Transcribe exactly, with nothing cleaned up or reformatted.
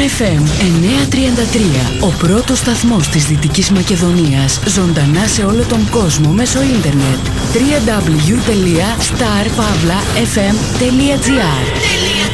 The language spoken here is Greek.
εφ εμ εννιακόσια τριάντα τρία, ο πρώτος σταθμός της Δυτικής Μακεδονίας, ζωντανά σε όλο τον κόσμο μέσω ίντερνετ. double-u double-u double-u τελεία star pavla f m τελεία g r